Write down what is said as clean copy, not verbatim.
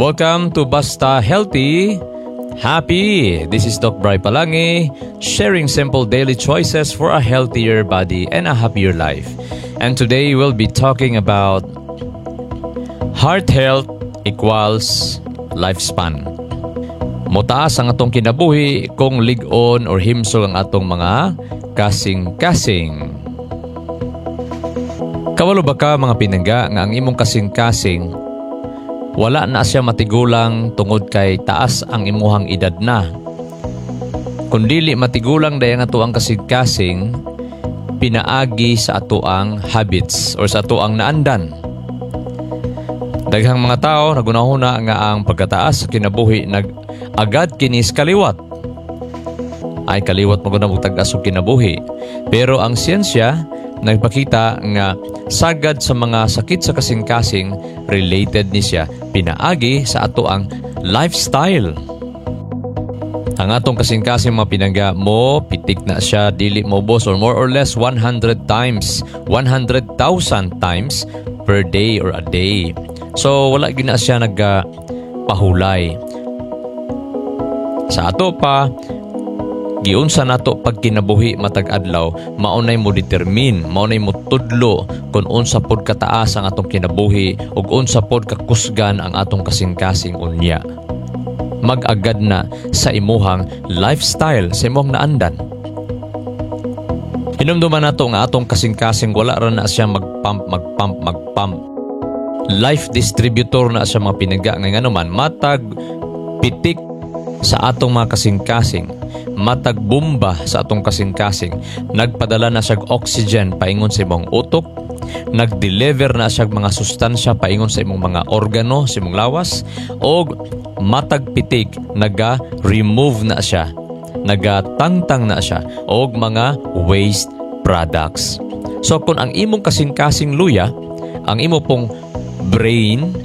Welcome to Basta Healthy Happy. This is Doc Bry Palangi, sharing simple daily choices for a healthier body and a happier life. And today we'll be talking about heart health equals lifespan. Motaas ang atong kinabuhi kung lig-on or himsol ang atong mga kasing-kasing. Kawalo ba ka mga pinangga nga ang imong kasing-kasing wala na siya matigulang tungod kay taas ang imuhang edad na? Kundili matigulang dayon ato ang kasing-kasing pinaagi sa ato ang habits or sa ato ang naandan. Daghang mga tao nagunahuna nga ang pagkataas sa kinabuhi agad kinis kaliwat. Ay kaliwat maguna og tag-as og kinabuhi. Pero ang siyensya nagpakita nga sagad sa mga sakit sa kasing-kasing related ni siya pinaagi sa ato ang lifestyle. Ang atong kasing-kasing mga pinangga mo pitik na siya dili mo boss or more or less 100 times 100,000 times per day or a day. So wala gina siya nagpahulay sa ato pa. Giunsa nato pag kinabuhi matag adlaw, maunay mo determine, maunay mo tudlo kung unsa pod kataas ang atong kinabuhi ug unsa pod kakusgan ang atong kasing-kasing unya. Mag-agad na sa imuhang lifestyle, sa imuhang naandan. Hinumduman nato nga atong kasing-kasing wala ra na siya magpump. Life distributor na siya mga pinangga nga naman matag pitik sa atong mga kasing-kasing, matag bomba sa atong kasing-kasing, nagpadala na siya oxygen paingon sa imong utok, nag-deliver na siya mga sustansya paingon sa imong mga organo, sa imong lawas, o matag pitik, naga-remove na siya, nagatangtang na siya, o mga waste products. So kung ang imong kasing-kasing luya, ang imo pong brain,